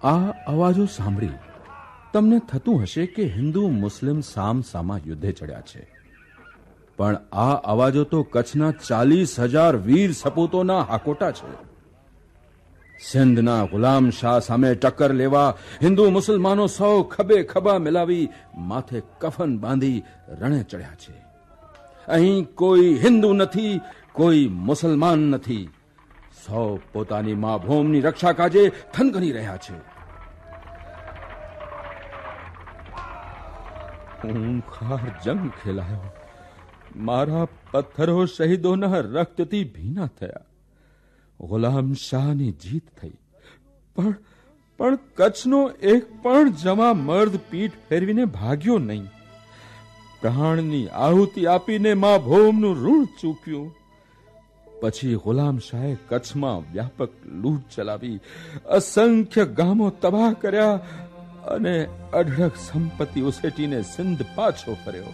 આ અવાજો સાંભળી તમને થતું હશે કે હિન્દુ મુસ્લિમ સામ સામા યુદ્ધે ચડ્યા છે, પણ આ અવાજો તો કચ્છના 40,000 વીર સપૂતોના હાકોટા છે. સિંધના ગુલામ શાહ સામે ટક્કર લેવા હિન્દુ મુસલમાનો સૌ ખભે ખભા મિલાવી માથે કફન બાંધી રણે ચડ્યા છે. અહીં કોઈ હિન્દુ નથી, કોઈ મુસલમાન નથી. સૌ પોતાની મા ભૂમિની રક્ષા કાજે થનગની રહ્યા છે. ખૂંખાર જંગ ખેલાયો. મારા પથ્થરો શહીદોના રક્તથી ભીના થયા. ગુલામ શાહની જીત થઈ, પણ કચ્છનો એક પણ જમા મર્દ પીઠ ફેરવીને ભાગ્યો નહીં. પ્રાણની આહુતિ આપીને મા ભૂમનું ઋણ ચૂક્યું. પછી ગુલામ શાહે કચ્છમાં વ્યાપક લૂંટ ચલાવી, અસંખ્ય ગામો તબાહ કર્યા અને અઢળક સંપત્તિ ઉસેટીને સિંધ પાછો ફર્યો.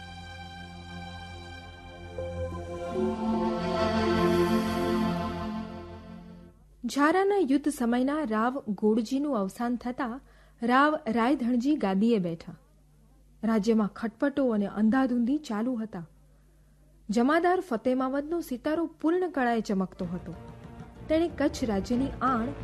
ઝારાના યુદ્ધ સમયના રાવ ગોળજીનું અવસાન થતાં રાવ રાયધણજી ગાદીએ બેઠા. રાજ્યમાં ખટપટો અને અંધાધૂંધી ચાલુ હતા. જમાદાર ફતેમાવદનો સિતારો પૂર્ણ કળાએ ચમકતો હતો. તેણે કચ્છ રાજ્યની આણ